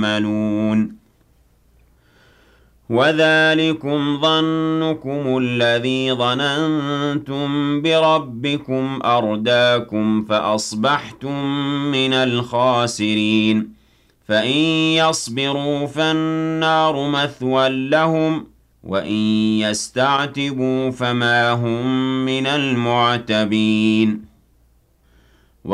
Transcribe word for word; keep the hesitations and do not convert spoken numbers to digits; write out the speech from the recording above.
تعملون وذلكم ظنكم الذي ظننتم بربكم أرداكم فأصبحتم من الخاسرين فإن يصبروا فالنار مثوى لهم وإن يستعتبوا فما هم من المعتبين